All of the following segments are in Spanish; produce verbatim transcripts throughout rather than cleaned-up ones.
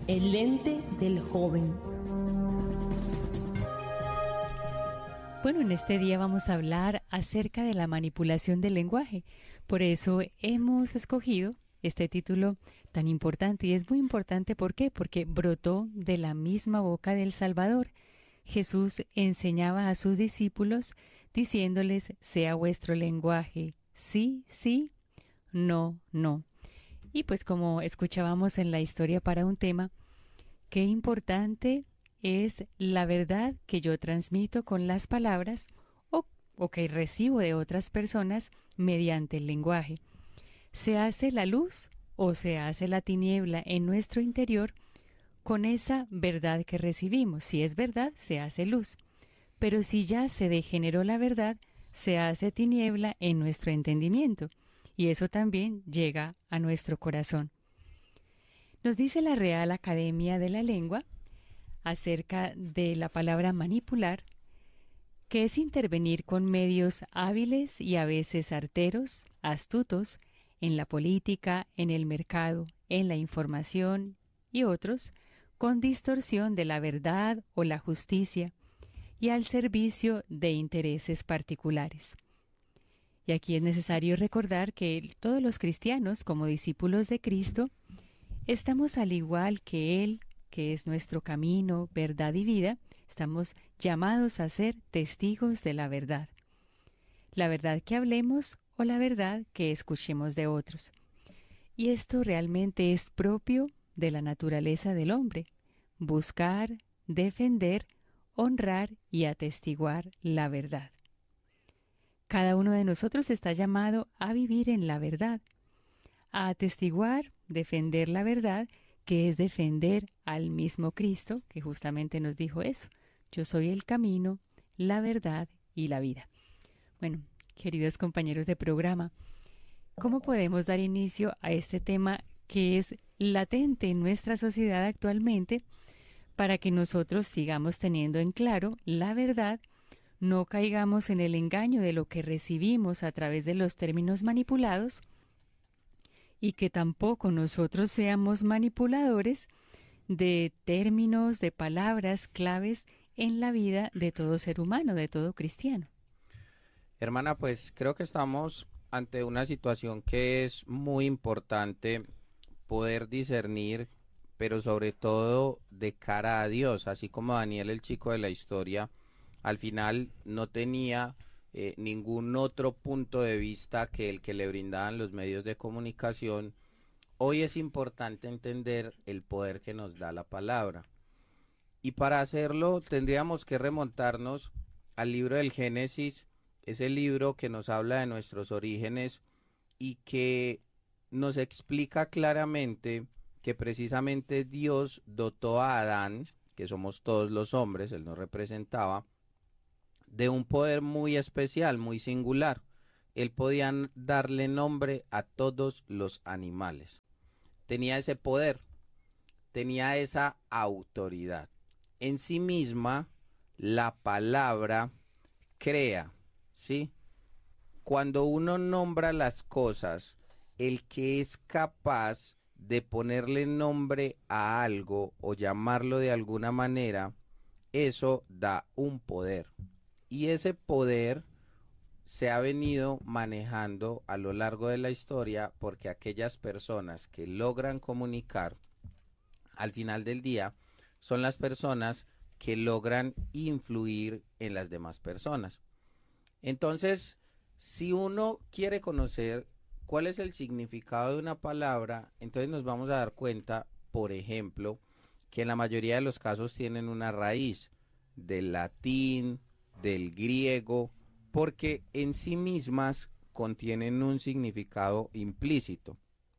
El lente del joven. Bueno, en este día vamos a hablar acerca de la manipulación del lenguaje. Por eso hemos escogido este título tan importante. Y es muy importante, ¿por qué? Porque brotó de la misma boca del Salvador. Jesús enseñaba a sus discípulos diciéndoles: sea vuestro lenguaje sí, sí, no, no. Y pues como escuchábamos en la historia para un tema, qué importante es la verdad que yo transmito con las palabras o, o que recibo de otras personas mediante el lenguaje. Se hace la luz o se hace la tiniebla en nuestro interior con esa verdad que recibimos. Si es verdad, se hace luz. Pero si ya se degeneró la verdad, se hace tiniebla en nuestro entendimiento. Y eso también llega a nuestro corazón. Nos dice la Real Academia de la Lengua acerca de la palabra manipular, que es intervenir con medios hábiles y a veces arteros, astutos, en la política, en el mercado, en la información y otros, con distorsión de la verdad o la justicia y al servicio de intereses particulares. Y aquí es necesario recordar que todos los cristianos, como discípulos de Cristo, estamos al igual que Él, que es nuestro camino, verdad y vida, estamos llamados a ser testigos de la verdad. La verdad que hablemos o la verdad que escuchemos de otros. Y esto realmente es propio de la naturaleza del hombre: buscar, defender, honrar y atestiguar la verdad. Cada uno de nosotros está llamado a vivir en la verdad, a atestiguar, defender la verdad, que es defender al mismo Cristo, que justamente nos dijo eso: yo soy el camino, la verdad y la vida. Bueno, queridos compañeros de programa, ¿cómo podemos dar inicio a este tema que es latente en nuestra sociedad actualmente para que nosotros sigamos teniendo en claro la verdad, no caigamos en el engaño de lo que recibimos a través de los términos manipulados, y que tampoco nosotros seamos manipuladores de términos, de palabras claves en la vida de todo ser humano, de todo cristiano? Hermana, pues creo que estamos ante una situación que es muy importante poder discernir, pero sobre todo de cara a Dios, así como Daniel, el chico de la historia, al final no tenía Eh, ningún otro punto de vista que el que le brindaban los medios de comunicación. Hoy es importante entender el poder que nos da la palabra. Y para hacerlo tendríamos que remontarnos al libro del Génesis, ese libro que nos habla de nuestros orígenes y que nos explica claramente que precisamente Dios dotó a Adán, que somos todos los hombres, él nos representaba, de un poder muy especial, muy singular. Él podía darle nombre a todos los animales. Tenía ese poder, tenía esa autoridad. En sí misma, la palabra crea, ¿sí? Cuando uno nombra las cosas, el que es capaz de ponerle nombre a algo o llamarlo de alguna manera, eso da un poder. Y ese poder se ha venido manejando a lo largo de la historia porque aquellas personas que logran comunicar, al final del día, son las personas que logran influir en las demás personas. Entonces, si uno quiere conocer cuál es el significado de una palabra, entonces nos vamos a dar cuenta, por ejemplo, que en la mayoría de los casos tienen una raíz del latín, del griego, porque en sí mismas contienen un significado implícito.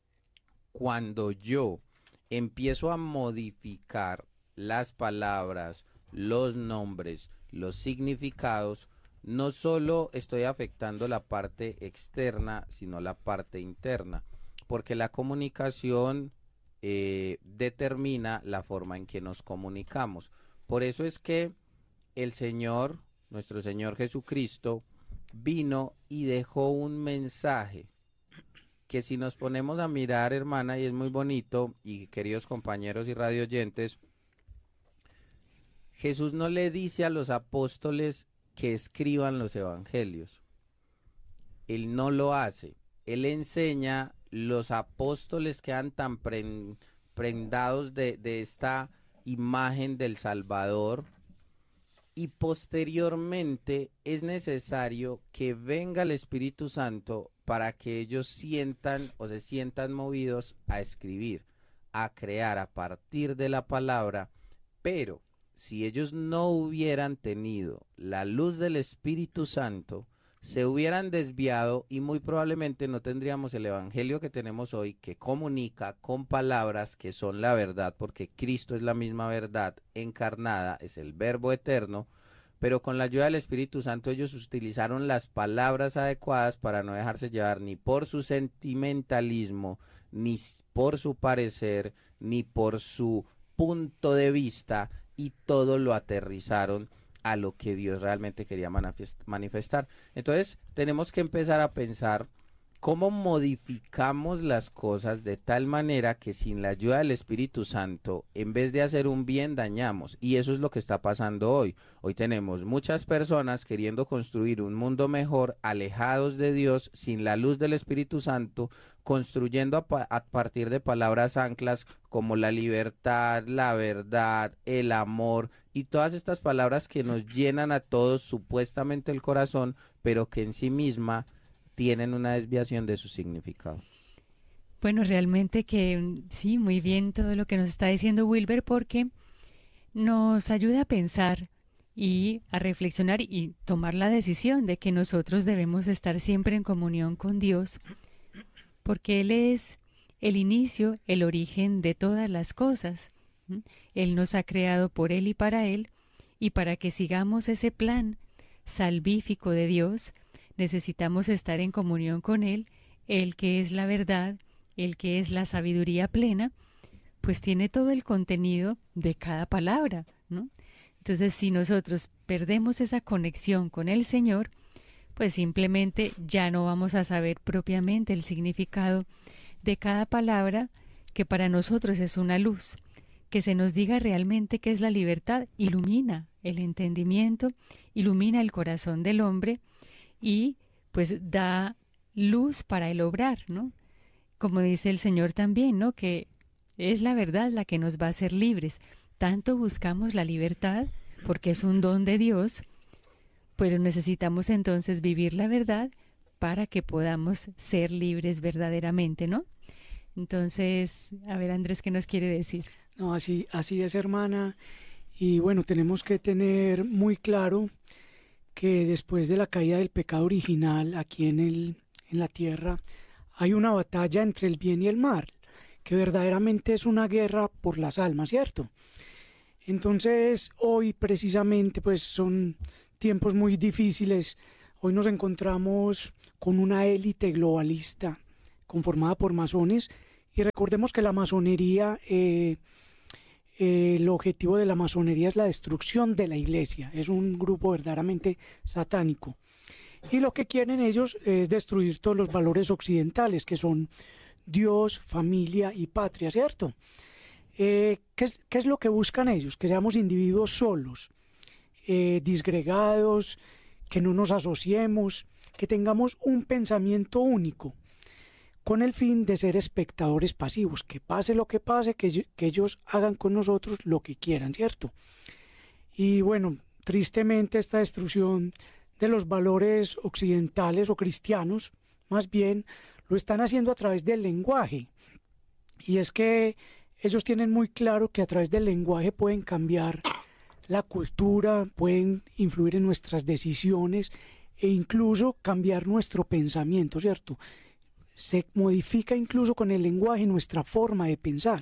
Cuando yo empiezo a modificar las palabras, los nombres, los significados, no solo estoy afectando la parte externa, sino la parte interna, porque la comunicación eh, determina la forma en que nos comunicamos. Por eso es que el Señor, nuestro Señor Jesucristo, vino y dejó un mensaje. que si nos ponemos a mirar, hermana, y es muy bonito, y queridos compañeros y radioyentes, Jesús no le dice a los apóstoles que escriban los evangelios. Él no lo hace. Él enseña, los apóstoles quedan tan pren, prendados de, de esta imagen del Salvador, y posteriormente es necesario que venga el Espíritu Santo para que ellos sientan o se sientan movidos a escribir, a crear a partir de la palabra. Pero si ellos no hubieran tenido la luz del Espíritu Santo, se hubieran desviado y muy probablemente no tendríamos el evangelio que tenemos hoy, que comunica con palabras que son la verdad, porque Cristo es la misma verdad encarnada, es el Verbo eterno, pero con la ayuda del Espíritu Santo ellos utilizaron las palabras adecuadas para no dejarse llevar ni por su sentimentalismo, ni por su parecer, ni por su punto de vista, y todo lo aterrizaron a lo que Dios realmente quería manifestar. Entonces tenemos que empezar a pensar cómo modificamos las cosas de tal manera que sin la ayuda del Espíritu Santo, en vez de hacer un bien, dañamos. Y eso es lo que está pasando hoy. Hoy tenemos muchas personas queriendo construir un mundo mejor, alejados de Dios, sin la luz del Espíritu Santo, construyendo a, pa a partir de palabras anclas como la libertad, la verdad, el amor y todas estas palabras que nos llenan a todos supuestamente el corazón, pero que en sí misma tienen una desviación de su significado. Bueno, realmente que sí, muy bien todo lo que nos está diciendo Wilber, porque nos ayuda a pensar y a reflexionar y tomar la decisión de que nosotros debemos estar siempre en comunión con Dios, porque Él es el inicio, el origen de todas las cosas. ¿Mm? Él nos ha creado por Él y para Él, y para que sigamos ese plan salvífico de Dios, necesitamos estar en comunión con Él. Él que es la verdad, Él que es la sabiduría plena, pues tiene todo el contenido de cada palabra, ¿no? Entonces, si nosotros perdemos esa conexión con el Señor, pues simplemente ya no vamos a saber propiamente el significado de cada palabra, que para nosotros es una luz. Que se nos diga realmente qué es la libertad, ilumina el entendimiento, ilumina el corazón del hombre, y pues da luz para el obrar, ¿no? Como dice el Señor también, ¿no? Que es la verdad la que nos va a hacer libres. Tanto buscamos la libertad porque es un don de Dios, pero necesitamos entonces vivir la verdad para que podamos ser libres verdaderamente, ¿no? Entonces, a ver, Andrés, ¿qué nos quiere decir? No, así, así es, hermana. Y bueno, tenemos que tener muy claro que después de la caída del pecado original aquí en, el, en la tierra, hay una batalla entre el bien y el mal, que verdaderamente es una guerra por las almas, ¿cierto? Entonces, hoy precisamente pues son tiempos muy difíciles. Hoy nos encontramos con una élite globalista conformada por masones, y recordemos que la masonería, eh, eh, el objetivo de la masonería es la destrucción de la iglesia, es un grupo verdaderamente satánico, y lo que quieren ellos es destruir todos los valores occidentales, que son Dios, familia y patria, ¿cierto? Eh, ¿qué, es, ¿Qué es lo que buscan ellos? Que seamos individuos solos, eh, disgregados, que no nos asociemos, que tengamos un pensamiento único, con el fin de ser espectadores pasivos, que pase lo que pase, que, que ellos hagan con nosotros lo que quieran, ¿cierto? Y bueno, tristemente esta destrucción de los valores occidentales o cristianos, más bien, lo están haciendo a través del lenguaje. Y es que ellos tienen muy claro que a través del lenguaje pueden cambiar la cultura, pueden influir en nuestras decisiones e incluso cambiar nuestro pensamiento, ¿cierto? Se modifica incluso con el lenguaje nuestra forma de pensar.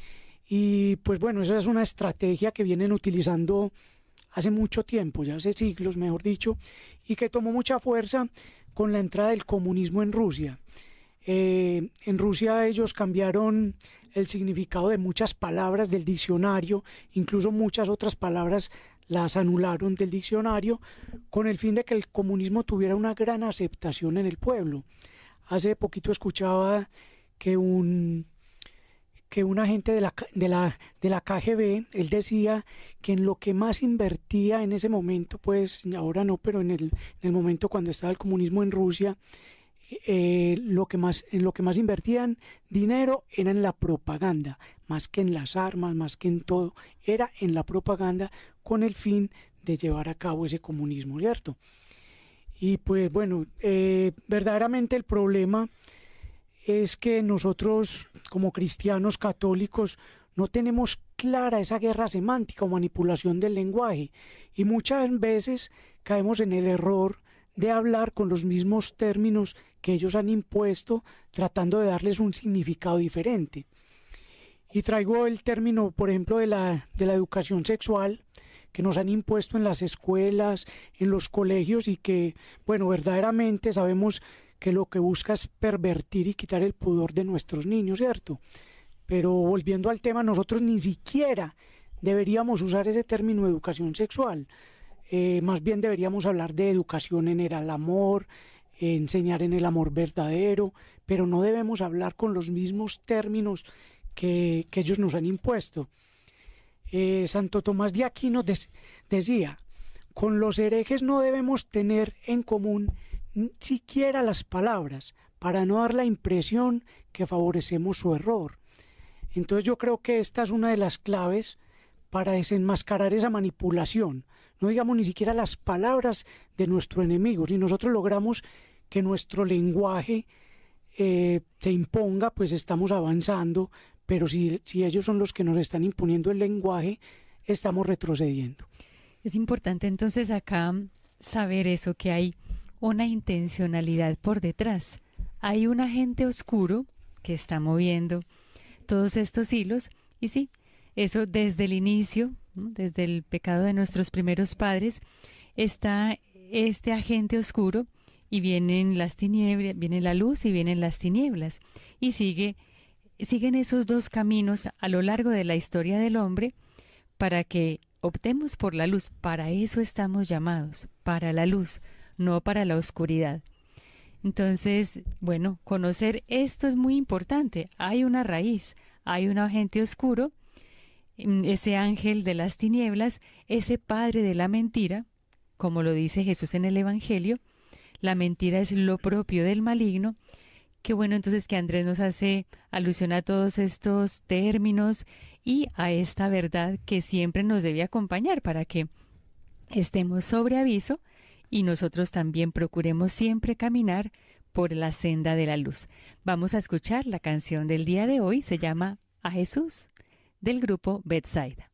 Y pues bueno, esa es una estrategia que vienen utilizando hace mucho tiempo, ya hace siglos, mejor dicho, y que tomó mucha fuerza con la entrada del comunismo en Rusia. Eh, en Rusia ellos cambiaron el significado de muchas palabras del diccionario, incluso muchas otras palabras las anularon del diccionario, con el fin de que el comunismo tuviera una gran aceptación en el pueblo. Hace poquito escuchaba que un que un agente de la, de la, de la K G B, él decía que en lo que más invertía en ese momento, pues ahora no, pero en el, en el momento cuando estaba el comunismo en Rusia, eh, lo que más, en lo que más invertían dinero era en la propaganda, más que en las armas, más que en todo, era en la propaganda con el fin de llevar a cabo ese comunismo, ¿cierto? Y pues bueno, eh, verdaderamente el problema es que nosotros como cristianos católicos no tenemos clara esa guerra semántica o manipulación del lenguaje y muchas veces caemos en el error de hablar con los mismos términos que ellos han impuesto tratando de darles un significado diferente. Y traigo el término, por ejemplo, de la, de la educación sexual que nos han impuesto en las escuelas, en los colegios y que, bueno, verdaderamente sabemos que lo que busca es pervertir y quitar el pudor de nuestros niños, ¿cierto? Pero volviendo al tema, nosotros ni siquiera deberíamos usar ese término educación sexual. Eh, más bien deberíamos hablar de educación en el amor, eh, enseñar en el amor verdadero, pero no debemos hablar con los mismos términos que, que ellos nos han impuesto. Eh, Santo Tomás de Aquino des, decía, con los herejes no debemos tener en común siquiera las palabras, para no dar la impresión que favorecemos su error. Entonces yo creo que esta es una de las claves para desenmascarar esa manipulación. No digamos ni siquiera las palabras de nuestro enemigo. Si nosotros logramos que nuestro lenguaje eh, se imponga, pues estamos avanzando, pero si, si ellos son los que nos están imponiendo el lenguaje, estamos retrocediendo. Es importante entonces acá saber eso, que hay una intencionalidad por detrás. Hay un agente oscuro que está moviendo todos estos hilos y sí, eso desde el inicio, ¿no? Desde el pecado de nuestros primeros padres, está este agente oscuro y vienen las tinieblas, viene la luz y vienen las tinieblas y sigue, siguen esos dos caminos a lo largo de la historia del hombre para que optemos por la luz. Para eso estamos llamados, para la luz, no para la oscuridad. Entonces, bueno, conocer esto es muy importante. Hay una raíz, hay un agente oscuro, ese ángel de las tinieblas, ese padre de la mentira, como lo dice Jesús en el Evangelio. La mentira es lo propio del maligno. Qué bueno entonces que Andrés nos hace alusión a todos estos términos y a esta verdad que siempre nos debe acompañar para que estemos sobre aviso y nosotros también procuremos siempre caminar por la senda de la luz. Vamos a escuchar la canción del día de hoy, se llama A Jesús, del grupo Betsaida.